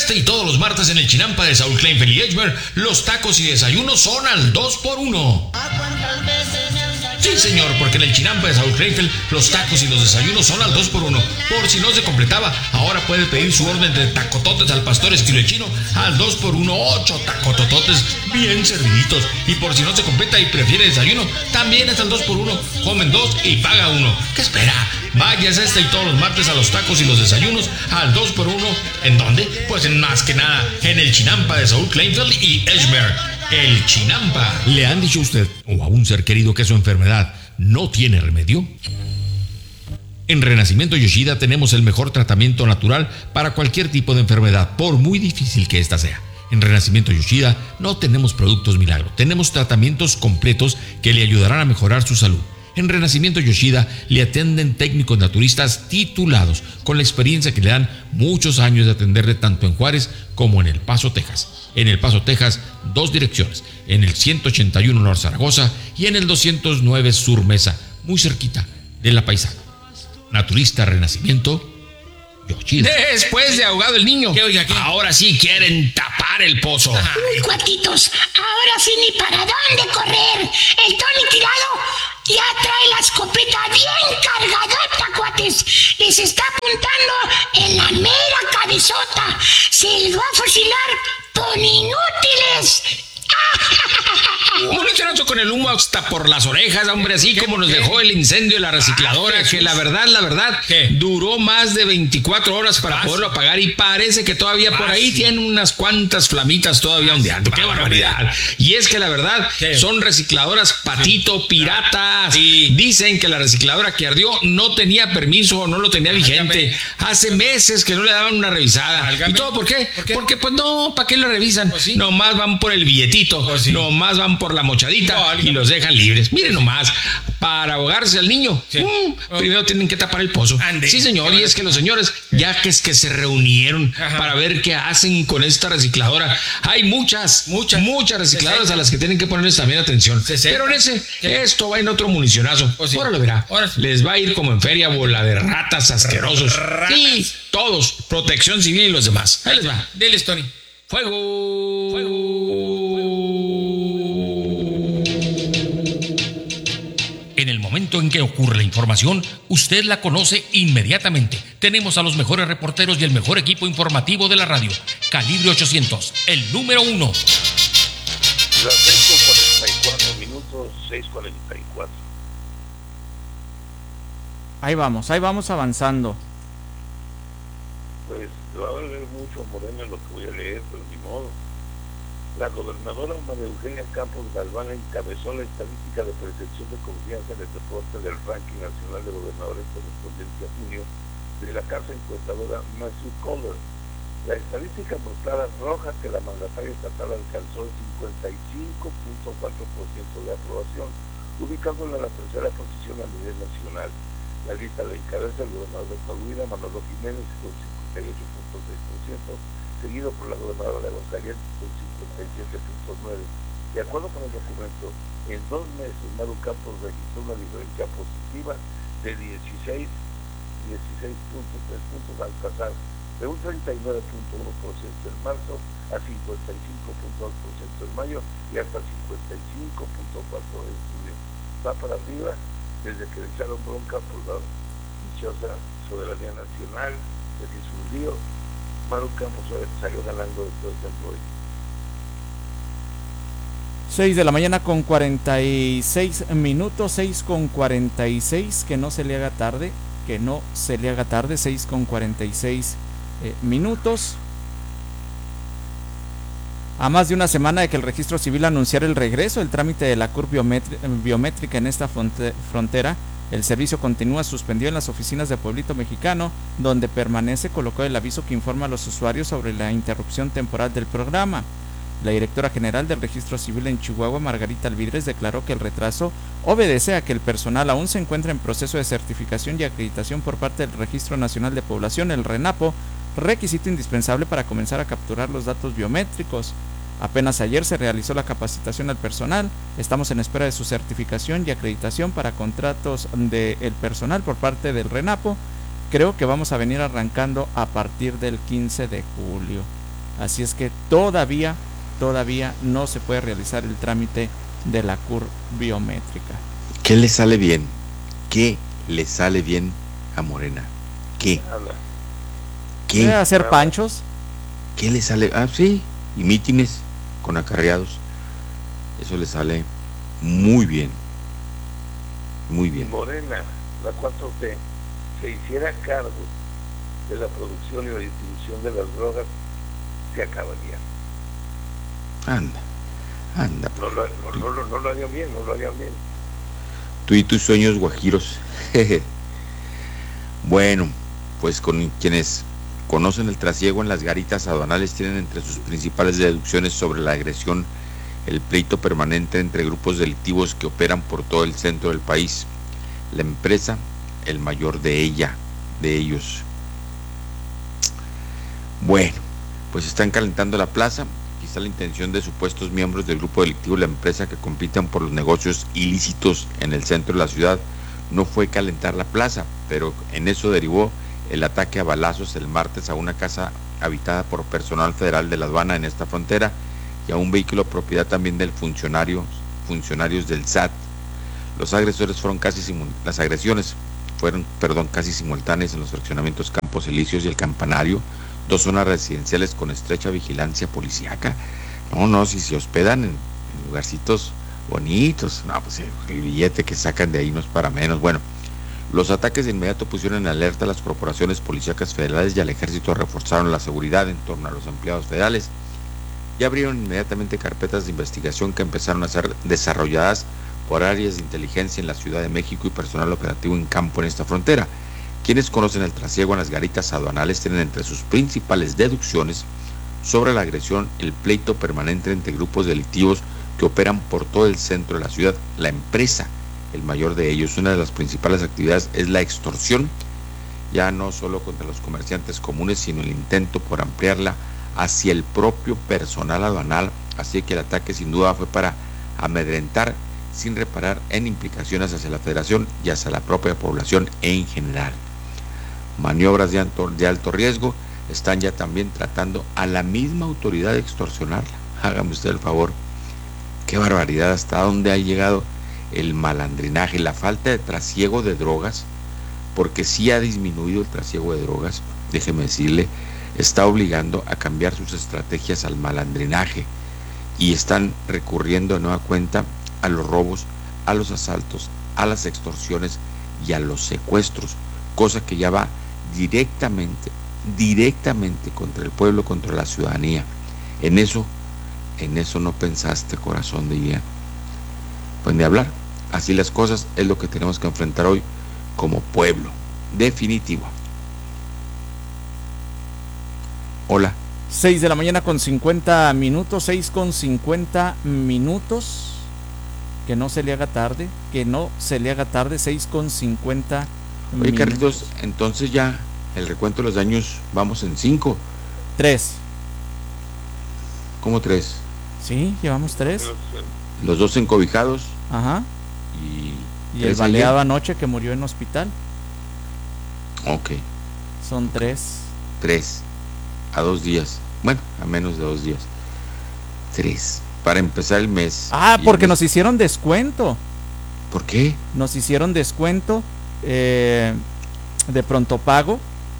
Este y todos los martes en el Chinampa de Saúl Kleinfeld y Edgemer, los tacos y desayunos son al 2x1. Sí, señor, porque en el Chinampa de Saúl Kleinfeld, los tacos y los desayunos son al 2x1. Por si no se completaba, ahora puede pedir su orden de tacototes al pastor estilo chino al 2x1, 8 tacotototes bien serviditos. Y por si no se completa y prefiere desayuno, también es al 2x1. Comen 2 y paga 1. ¿Qué espera? Vayas este y todos los martes a los tacos y los desayunos al 2x1. ¿En dónde? Pues en más que nada, en el Chinampa de Saúl Kleinfeld y Edgemer. El Chinampa. ¿Le han dicho a usted o a un ser querido que su enfermedad no tiene remedio? En Renacimiento Yoshida tenemos el mejor tratamiento natural para cualquier tipo de enfermedad, por muy difícil que ésta sea. En Renacimiento Yoshida no tenemos productos milagro, tenemos tratamientos completos que le ayudarán a mejorar su salud. En Renacimiento Yoshida le atienden técnicos naturistas titulados, con la experiencia que le dan muchos años de atenderle tanto en Juárez como en El Paso, Texas. En El Paso, Texas, 2 direcciones, en el 181 North Zaragoza y en el 209 Sur Mesa, muy cerquita de La Paisana. Naturista Renacimiento Yoshida. Después de ahogado el niño, ¿Qué? ahora sí quieren tapar el pozo. Uy, cuatitos, ahora sí ni para dónde correr. El Tony Tirado ya trae la escopeta bien cargadota, cuates. Les está apuntando en la mera cabezota. Se les va a fusilar por inútiles. Muchacho con el humo hasta por las orejas, hombre, así como nos dejó el incendio de la recicladora, que la verdad, duró más de 24 horas para poderlo apagar y parece que todavía por ahí tienen unas cuantas flamitas todavía ondeando. ¡Qué barbaridad! Y es que la verdad, son recicladoras patito, piratas. Dicen que la recicladora que ardió no tenía permiso o no lo tenía vigente. Hace meses que no le daban una revisada. ¿Y todo por qué? Porque pues no, ¿para qué lo revisan? Nomás van por el billetito, nomás van por la mochadita y los dejan libres. Miren nomás, para ahogarse al niño, primero tienen que tapar el pozo. Sí, señor, y es que los señores, ya que es que se reunieron para ver qué hacen con esta recicladora. Hay muchas recicladoras a las que tienen que ponerles también atención. Pero en esto va en otro municionazo. Ahora lo verá. Les va a ir como en feria, bola de ratas asquerosos. Sí, todos, Protección Civil y los demás. Ahí les va. Diles, Tony. En el momento en que ocurre la información, usted la conoce inmediatamente. Tenemos a los mejores reporteros y el mejor equipo informativo de la radio. Calibre 800, el número 1. Las 6:44 minutos, 6:44. Ahí vamos avanzando. Pues va a valer mucho, Moreno, lo que voy a leer, pero ni modo. La gobernadora María Eugenia Campos Galván encabezó la estadística de percepción de confianza en el reporte del ranking nacional de gobernadores correspondiente a junio de la casa encuestadora Matthew Kohler. La estadística mostraba roja que la mandataria estatal alcanzó el 55.4% de aprobación, ubicándola en la tercera posición a nivel nacional. La lista la encabeza el gobernador de Coahuila, Manolo Jiménez, con 58.6%, seguido por la gobernadora de Aguascalientes con 57.9%. De acuerdo con el documento, en 2 meses Maru Campos registró una diferencia positiva de 16.3 puntos al pasar de un 39.1% en marzo a 55.2% en mayo y hasta 55.4% en julio. Va para arriba desde que le echaron bronca por la dichosa soberanía nacional, que se hundió. Maru Campos salió ganando después del rollo. 6 de la mañana con 46 minutos, 6:46, que no se le haga tarde, 6:46 minutos. A más de una semana de que el registro civil anunciara el regreso del trámite de la CURP biométrica en esta frontera, el servicio continúa suspendido en las oficinas de Pueblito Mexicano, donde permanece colocado el aviso que informa a los usuarios sobre la interrupción temporal del programa. La directora general del Registro Civil en Chihuahua, Margarita Alvidres, declaró que el retraso obedece a que el personal aún se encuentra en proceso de certificación y acreditación por parte del Registro Nacional de Población, el RENAPO, requisito indispensable para comenzar a capturar los datos biométricos. Apenas ayer se realizó la capacitación al personal. Estamos en espera de su certificación y acreditación para contratos del personal por parte del RENAPO. Creo que vamos a venir arrancando a partir del 15 de julio. Así es que todavía no se puede realizar el trámite de la CUR biométrica. ¿Qué le sale bien? ¿Qué le sale bien a Morena? ¿Qué? ¿Qué? ¿Hacer panchos? ¿Qué le sale? Ah, sí, y mítines con acarreados. Eso le sale muy bien. Muy bien. Morena, la 4T, se hiciera cargo de la producción y la distribución de las drogas, se acabaría. Anda. No lo harían bien. Tú y tus sueños guajiros. Bueno, pues con quienes conocen el trasiego en las garitas aduanales tienen entre sus principales deducciones sobre la agresión el pleito permanente entre grupos delictivos que operan por todo el centro del país. La empresa, el mayor de ellos. Bueno, pues están calentando la plaza. Quizá la intención de supuestos miembros del grupo delictivo La Empresa que compiten por los negocios ilícitos en el centro de la ciudad no fue calentar la plaza, pero en eso derivó el ataque a balazos el martes a una casa habitada por personal federal de la aduana en esta frontera y a un vehículo propiedad también del funcionarios del SAT. Las agresiones fueron casi simultáneas en los fraccionamientos Campos Elíseos y El Campanario, dos zonas residenciales con estrecha vigilancia policíaca. Si se hospedan en lugarcitos bonitos, pues el billete que sacan de ahí no es para menos. Bueno, los ataques de inmediato pusieron en alerta a las corporaciones policíacas federales y al ejército reforzaron la seguridad en torno a los empleados federales y abrieron inmediatamente carpetas de investigación que empezaron a ser desarrolladas por áreas de inteligencia en la Ciudad de México y personal operativo en campo en esta frontera. Quienes conocen el trasiego en las garitas aduanales tienen entre sus principales deducciones sobre la agresión el pleito permanente entre grupos delictivos que operan por todo el centro de la ciudad. La empresa, el mayor de ellos, una de las principales actividades es la extorsión, ya no solo contra los comerciantes comunes, sino el intento por ampliarla hacia el propio personal aduanal, así que el ataque sin duda fue para amedrentar sin reparar en implicaciones hacia la federación y hacia la propia población en general. Maniobras de alto riesgo están ya también tratando a la misma autoridad de extorsionarla. Hágame usted el favor. Qué barbaridad, hasta dónde ha llegado el malandrinaje, la falta de trasiego de drogas, porque sí ha disminuido el trasiego de drogas, déjeme decirle, está obligando a cambiar sus estrategias al malandrinaje y están recurriendo de nueva cuenta a los robos, a los asaltos, a las extorsiones y a los secuestros, cosa que ya va directamente contra el pueblo, contra la ciudadanía. En eso no pensaste, corazón de guía. Pues ni hablar, así las cosas es lo que tenemos que enfrentar hoy como pueblo, definitivo. Hola. 6 de la mañana con 50 minutos, 6:50. Que no se le haga tarde, 6:50. Oye, Carlitos, entonces ya el recuento de los daños vamos en 5. 3. ¿Cómo 3? Sí, llevamos 3. Los 2 encobijados. Ajá. Y el baleado anoche que murió en hospital. Ok. Son 3. 3. A 2 días. Bueno, a menos de 2 días. 3. Para empezar el mes. Porque nos hicieron descuento. ¿Por qué? Nos hicieron descuento de pronto pago.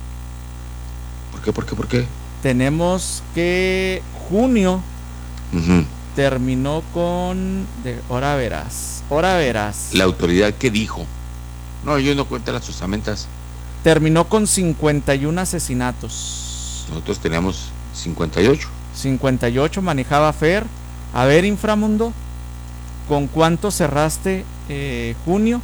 ¿Por qué? Tenemos que junio terminó con... Ahora verás. La autoridad, ¿qué dijo? No, ellos no cuentan las osamentas. Terminó con 51 asesinatos. Nosotros teníamos 58. 58 manejaba Fer. A ver, Inframundo, ¿con cuánto cerraste junio?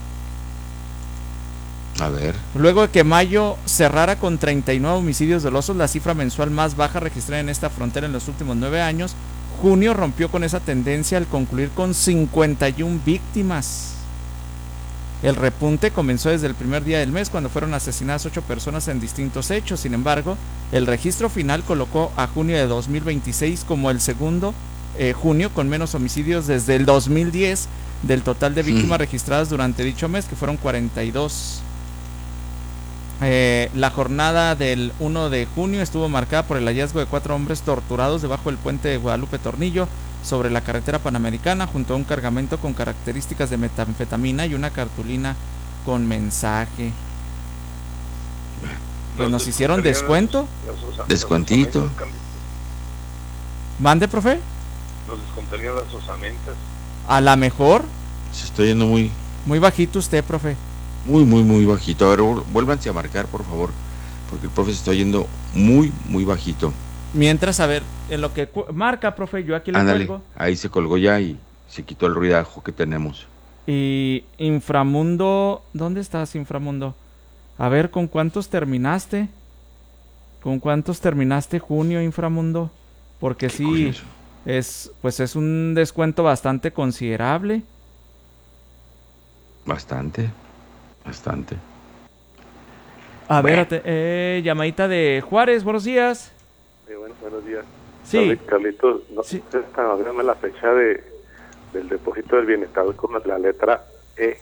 A ver. Luego de que mayo cerrara con 39 homicidios dolosos, la cifra mensual más baja registrada en esta frontera en los últimos 9 años, junio rompió con esa tendencia al concluir con 51 víctimas. El repunte comenzó desde el primer día del mes, cuando fueron asesinadas 8 personas en distintos hechos. Sin embargo, el registro final colocó a junio de 2026 como el segundo junio con menos homicidios desde el 2010 del total de víctimas registradas durante dicho mes, que fueron 42. La jornada del 1 de junio estuvo marcada por el hallazgo de 4 hombres torturados debajo del puente de Guadalupe Tornillo sobre la carretera panamericana junto a un cargamento con características de metanfetamina y una cartulina con mensaje. Pues nos hicieron descuento. Descuentito. ¿Mande, profe? Nos descontarían las osamentas. A la mejor. Se está yendo muy bajito usted, profe. muy bajito. A ver, vuélvanse a marcar, por favor, porque el profe se está yendo muy bajito. Mientras, a ver, en lo que marca, profe, yo aquí le cuelgo. Ahí se colgó ya y se quitó el ruidajo que tenemos. Y Inframundo, ¿dónde estás, Inframundo? A ver, ¿con cuántos terminaste? ¿Con cuántos terminaste junio, Inframundo? Porque Qué sí, curioso. es un descuento bastante considerable. Bastante. A ver, llamadita de Juárez, buenos días. Sí, buenos días. Sí. Carlitos, no, Sí. dígame la fecha del depósito del bienestar con la letra E,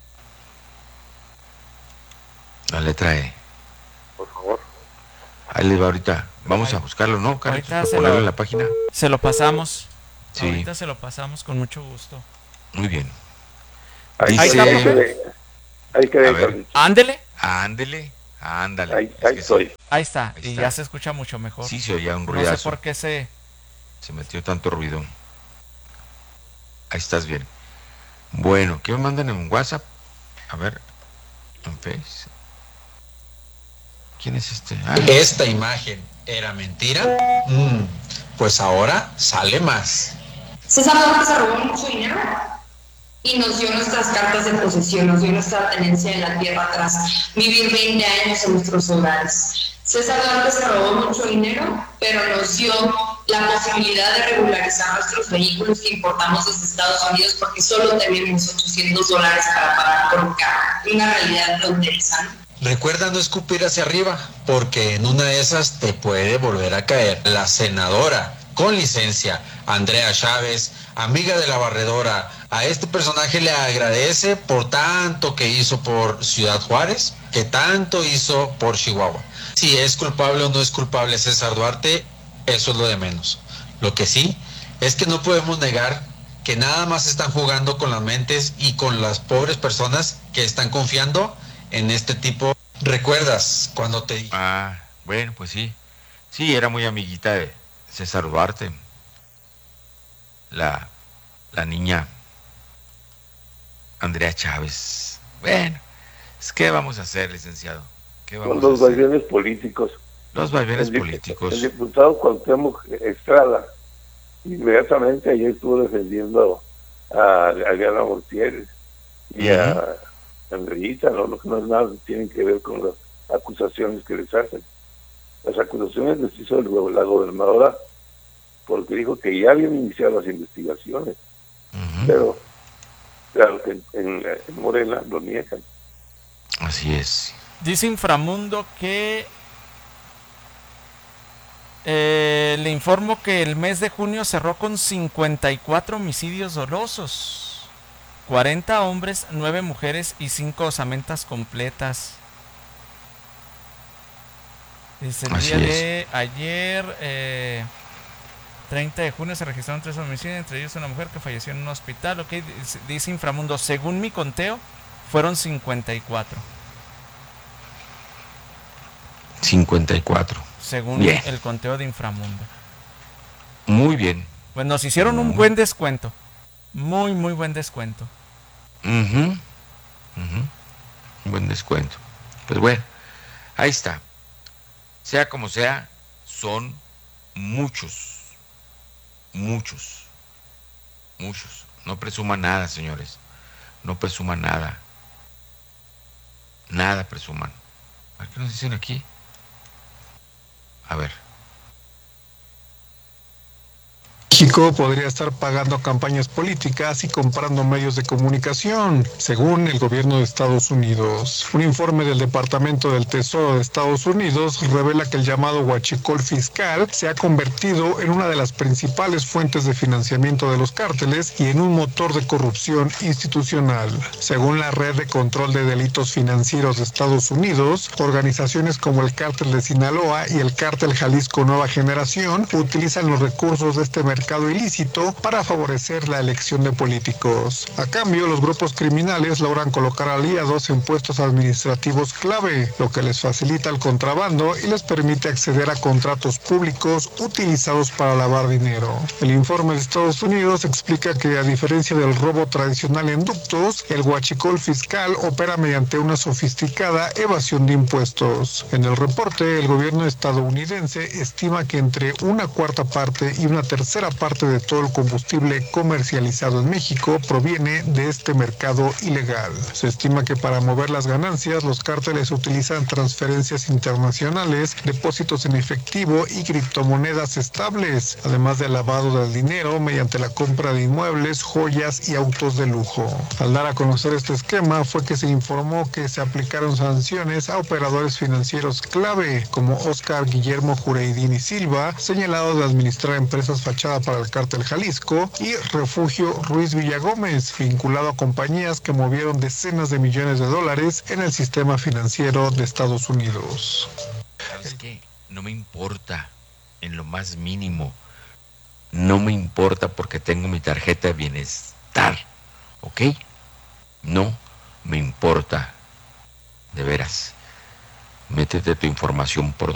La letra E. por favor. Ahí les va ahorita. Vamos a buscarlo, ¿no, Carlos? Ahorita Para ponerlo en la página. Se lo pasamos. Sí. Ahorita se lo pasamos con mucho gusto. Muy bien. Ahí está, profe. Ahí quedé, A ver. Carlitos. Ándele. Ándale. Ahí Es que estoy. Ahí está. Ahí Y está. ya se escucha mucho mejor. Sí, se oía un No ruidazo. sé por qué Se metió tanto ruido. Ahí estás bien. Bueno, ¿qué me mandan en WhatsApp? A ver, en Face. ¿Quién es este? ¿Esta imagen era mentira? Pues ahora sale más. César Duarte se robó mucho dinero y nos dio nuestras cartas de posesión, nos dio nuestra tenencia en la tierra tras vivir 20 años en nuestros hogares. César Duarte se robó mucho dinero, pero nos dio la posibilidad de regularizar nuestros vehículos que importamos desde Estados Unidos porque solo tenemos $800 para pagar por un carro. Una realidad fronteriza, ¿no? Recuerda no escupir hacia arriba, porque en una de esas te puede volver a caer. La senadora con licencia, Andrea Chávez, amiga de la barredora, a este personaje le agradece por tanto que hizo por Ciudad Juárez, que tanto hizo por Chihuahua. Si es culpable o no es culpable César Duarte, eso es lo de menos. Lo que sí es que no podemos negar que nada más están jugando con las mentes y con las pobres personas que están confiando en este tipo. ¿Recuerdas cuando te dije? Bueno, pues sí. Sí, era muy amiguita de César Duarte. La niña Andrea Chávez. Bueno, ¿qué vamos a hacer, licenciado? ¿Qué vamos Con los a hacer? vaivenes políticos. Los vaivenes El políticos. diputado Cuauhtémoc Estrada inmediatamente ayer estuvo defendiendo a Diana Mortier y a Andreita, ¿no? No es nada, tienen que ver con las acusaciones que les hacen. Las acusaciones les hizo la gobernadora porque dijo que ya habían iniciado las investigaciones, pero claro que en Morena lo niegan. Así es. Dice Inframundo que le informo que el mes de junio cerró con 54 homicidios dolosos. 40 hombres, 9 mujeres y 5 osamentas completas. Dice el Así día es. de ayer, 30 de junio, se registraron 3 homicidios, entre ellos una mujer que falleció en un hospital. Ok, dice Inframundo, según mi conteo, fueron 54. 54. Según Bien. el conteo de Inframundo. Muy bien. Pues nos hicieron un buen descuento. Muy buen descuento. Un buen descuento. Pues bueno, ahí está. Sea como sea, son muchos. No presuman nada, señores. No presuman nada. Nada presuman. A ver, ¿qué nos dicen aquí? A ver. México podría estar pagando campañas políticas y comprando medios de comunicación, según el gobierno de Estados Unidos. Un informe del Departamento del Tesoro de Estados Unidos revela que el llamado huachicol fiscal se ha convertido en una de las principales fuentes de financiamiento de los cárteles y en un motor de corrupción institucional. Según la Red de Control de Delitos Financieros de Estados Unidos, organizaciones como el Cártel de Sinaloa y el Cártel Jalisco Nueva Generación utilizan los recursos de este mercado ilícito para favorecer la elección de políticos. A cambio, los grupos criminales logran colocar aliados en puestos administrativos clave, lo que les facilita el contrabando y les permite acceder a contratos públicos utilizados para lavar dinero. El informe de Estados Unidos explica que, a diferencia del robo tradicional en ductos, el huachicol fiscal opera mediante una sofisticada evasión de impuestos. En el reporte, el gobierno estadounidense estima que entre una cuarta parte y una tercera parte de todo el combustible comercializado en México proviene de este mercado ilegal. Se estima que para mover las ganancias, los cárteles utilizan transferencias internacionales, depósitos en efectivo y criptomonedas estables, además del lavado del dinero mediante la compra de inmuebles, joyas y autos de lujo. Al dar a conocer este esquema fue que se informó que se aplicaron sanciones a operadores financieros clave como Óscar Guillermo Jureidini Silva, señalado de administrar empresas fachada para el Cártel Jalisco, y Refugio Ruiz Villagómez, vinculado a compañías que movieron decenas de millones de dólares en el sistema financiero de Estados Unidos. ¿Sabes qué? No me importa, en lo más mínimo. No me importa porque tengo mi tarjeta de bienestar, ¿ok? No me importa, de veras. Métete tu información por